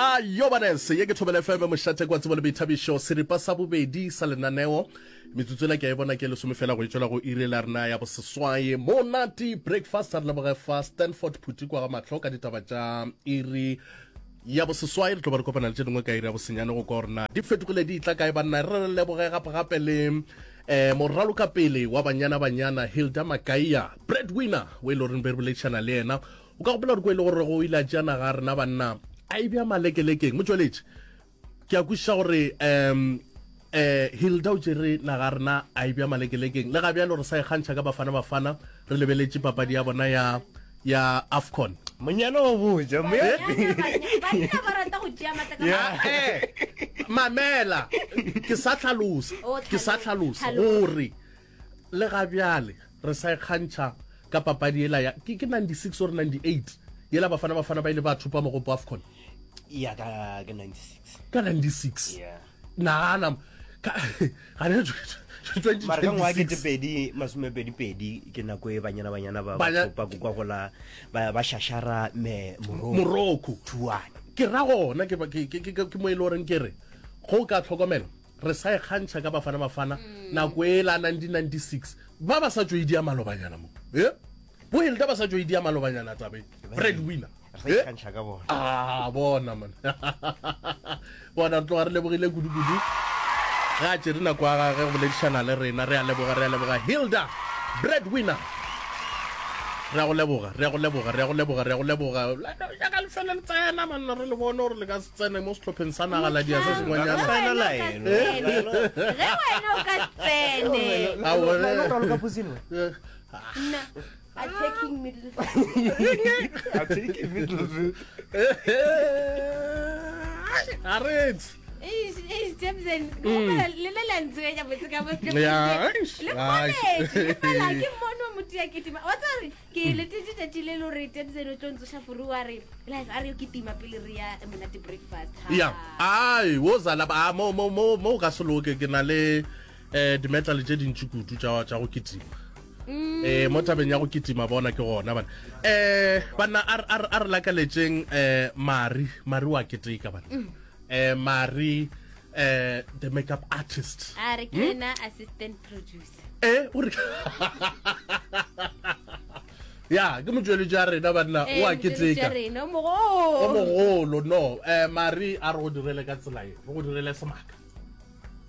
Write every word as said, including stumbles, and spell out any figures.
Ayo banese ye ke thobela F M moshate kwa tsebo le boithabišo seripa sa bobedi sa lenaneo metsotso la ke a bona ke le some fela go itshola go irela rena ya boseswaye monati breakfast at leboga fast Stanford Phuti kwa ga mahlo ka ditaba tša iri ya boseswaye re tlo ba re kopana le tše dingwe ka iri ya bosenyane go korna di fetogile di itla kae banna re leboge gape gape le eh moralo ka pele wa banyana banyana Hilda Makaya breadwinner we lo reng be relation le yena o ka gopola re go ile gore go ila jana ga rena banna a ibia malekelekeng mo tsweletse ke a kwisha gore um eh Hilda o jere na ga rena a ibia malekelekeng le ga bja le re sa ikgantšha ka bafana bafana re lebeletse papadi ya bona ya ya AFCON monyana o boja mo ya bana ba rata go tšea mataka eh mamela ke sa tlhalosa ke sa tlhalosa gore le ga bjale re sa ikgantšha ka papadi ela ya ke ninety-six or ninety-eight yela bafana bafana ba ile ba thupa mo go AFCON ya ka ka ninety-six ka ninety-six yeah na na ka ga ne mara ka ngwa ke tepedi masomepedi pedi ke nako e banyana banyana ba ba thupa go kwa gola ba ba shashara me moroko tuane ke ra gona ke ke ke mo ile oreng kere go ka tlhokomela re sa ikgantšha ka bafana bafana nako e la nineteen ninety-six ba ba sa tšwe dia malobanyana mo eh bo Hilda ba sa tšwe dia malobanyana tabe breadwinner re ikgantšha ka bona ah bona man bona tlo re lebogile gudugudu ga tšere nako a gage go boledišana le rena re a leboga re a leboga Hilda breadwinner re a go leboga re a go leboga re a go leboga re a go leboga ya ka lefela le tsena manna re le bone gore le ka se tsene mo sehlopheng sa naga la dia se sengwenyana Tsena la eno. ge wena o ka tsene a bone Lo ka pusini nna a taking middle a take middle route arets is is Jemsen le le lantse ya botse ka botse Yeah, le ai. le fela ke mono motho ya ketima wa tsare ke le titse titse le lo re Jemsen o tlontso sha furu wa re life are yo ketima pele re ya monate breakfast ha ya ai wozala ba mo mo mo mo ka soloke ke na le eh di metal tše dintši kudu tša tša go ketima eh mo tabeng ya go ketima bona ke gona bana eh bana ar ar ar la ka letseng eh mari mari wa keteka bana eh mari eh the makeup artist are kena assistant producer eh o re ya ke motšwele ja rena bana wa keteka rena mo o mogolo no eh mari a re go direle ka tsela e go direle semaka